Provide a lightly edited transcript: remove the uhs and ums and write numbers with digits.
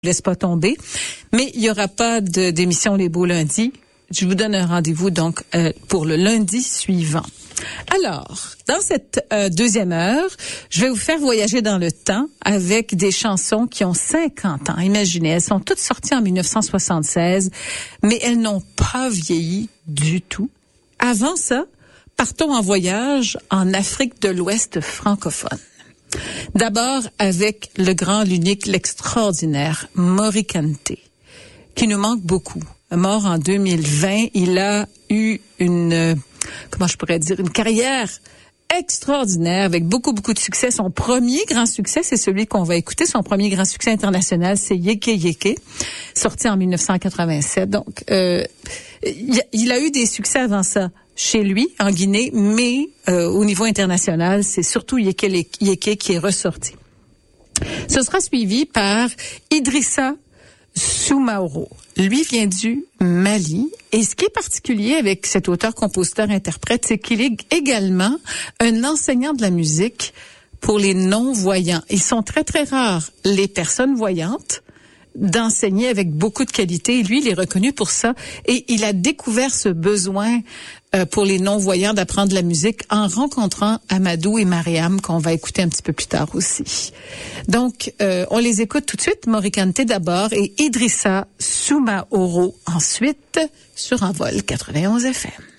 Laisse pas tomber. Mais il y aura pas d'émission Les Beaux Lundis. Je vous donne un rendez-vous donc pour le lundi suivant. Alors, dans cette deuxième heure, je vais vous faire voyager dans le temps avec des chansons qui ont 50 ans. Imaginez, elles sont toutes sorties en 1976, mais elles n'ont pas vieilli du tout. Avant ça, partons en voyage en Afrique de l'Ouest francophone. D'abord avec le grand, l'unique, l'extraordinaire Mori Kanté, qui nous manque beaucoup. Mort en 2020, il a eu une carrière extraordinaire avec beaucoup de succès. Son premier grand succès, c'est celui qu'on va écouter. Son premier grand succès international, c'est Yéké Yéké, sorti en 1987. Donc, il a eu des succès avant ça chez lui, en Guinée, mais au niveau international, c'est surtout Yéké Yéké qui est ressorti. Ce sera suivi par Idrissa Soumaoro. Lui vient du Mali. Et ce qui est particulier avec cet auteur, compositeur, interprète, c'est qu'il est également un enseignant de la musique pour les non-voyants. Ils sont très, très rares, les personnes voyantes, d'enseigner avec beaucoup de qualité. Et lui, il est reconnu pour ça. Et il a découvert ce besoin pour les non-voyants d'apprendre la musique en rencontrant Amadou et Mariam, qu'on va écouter un petit peu plus tard aussi. Donc, on les écoute tout de suite. Mori Kanté d'abord et Idrissa Soumaoro ensuite sur Envol 91 FM.